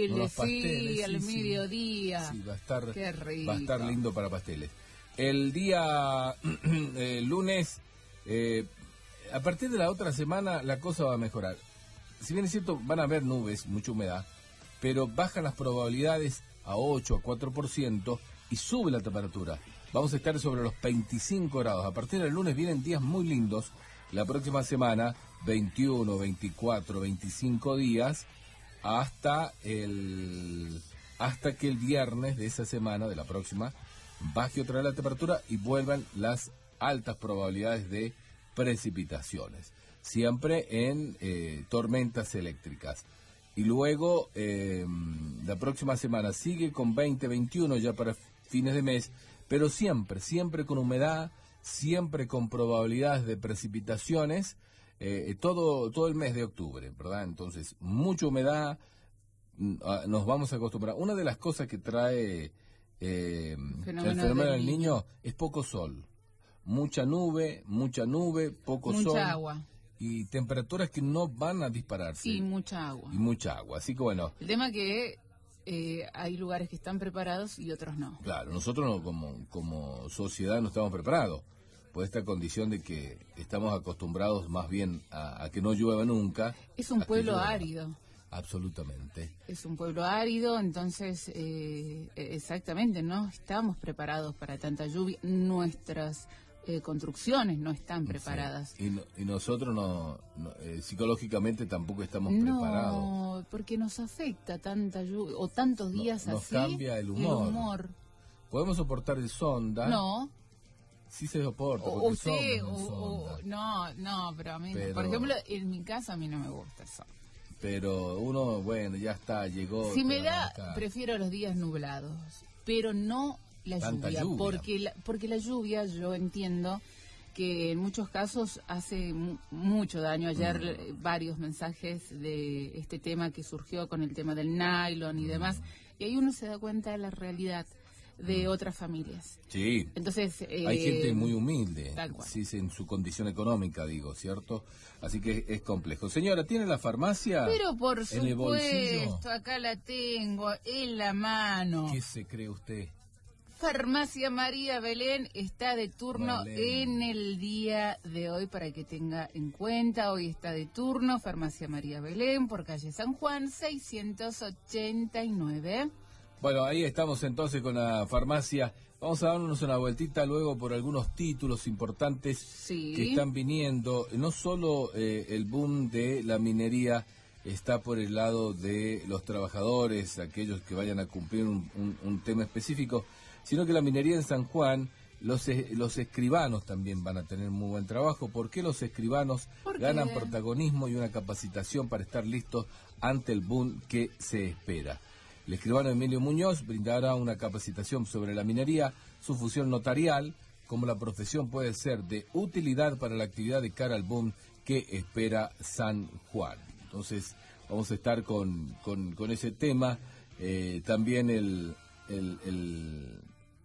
pasteles, sí, al mediodía. Sí, va a estar, qué rico. Va a estar lindo para pasteles. El día lunes, a partir de la otra semana, la cosa va a mejorar. Si bien es cierto, van a haber nubes, mucha humedad, pero bajan las probabilidades a 8, a 4% y sube la temperatura. Vamos a estar sobre los 25 grados. A partir del lunes vienen días muy lindos. La próxima semana, 21, 24, 25 días, hasta que el viernes de esa semana, de la próxima, baje otra vez la temperatura y vuelvan las altas probabilidades de precipitaciones. Siempre en tormentas eléctricas. Y luego, la próxima semana sigue con 20, 21 ya para fines de mes, pero siempre con humedad, siempre con probabilidades de precipitaciones, todo el mes de octubre, ¿verdad? Entonces, mucha humedad, nos vamos a acostumbrar. Una de las cosas que trae el fenómeno del Niño es poco sol. Mucha nube, poco sol. Mucha agua. Y temperaturas que no van a dispararse. Y mucha agua. Así que bueno. El tema que hay lugares que están preparados y otros no. Claro, nosotros como sociedad no estamos preparados por esta condición de que estamos acostumbrados más bien a que no llueva nunca. Es un pueblo árido. Absolutamente. Es un pueblo árido, entonces exactamente, no estamos preparados para tanta lluvia. Nuestras construcciones no están preparadas. Sí. Y nosotros psicológicamente tampoco estamos preparados. No, porque nos afecta tanta lluvia o tantos días nos así. Nos cambia el humor. ¿Podemos soportar el sonda? No. Sí se soporta. No, pero a mí, por ejemplo, en mi casa a mí no me gusta el sol. Pero uno, bueno, ya está, llegó. Si me da, prefiero los días nublados, pero no la lluvia. Porque la lluvia, yo entiendo que en muchos casos hace mucho daño. Ayer varios mensajes de este tema que surgió con el tema del nylon y demás, y ahí uno se da cuenta de la realidad de otras familias. Sí. Entonces, hay gente muy humilde, tal cual. Sí, en su condición económica, digo, ¿cierto? Así que es complejo. Señora, ¿tiene la farmacia? Pero por en el bolsillo? supuesto, acá la tengo en la mano. ¿Qué se cree usted? Farmacia María Belén está de turno en el día de hoy para que tenga en cuenta. Hoy está de turno Farmacia María Belén por calle San Juan 689. Bueno, ahí estamos entonces con la farmacia. Vamos a darnos una vueltita luego por algunos títulos importantes que están viniendo. No solo el boom de la minería está por el lado de los trabajadores, aquellos que vayan a cumplir un tema específico, sino que la minería en San Juan, los escribanos también van a tener muy buen trabajo. ¿Por qué los escribanos ganan protagonismo y una capacitación para estar listos ante el boom que se espera? El escribano Emilio Muñoz brindará una capacitación sobre la minería, su función notarial, cómo la profesión puede ser de utilidad para la actividad de cara al boom que espera San Juan. Entonces, vamos a estar con ese tema. También el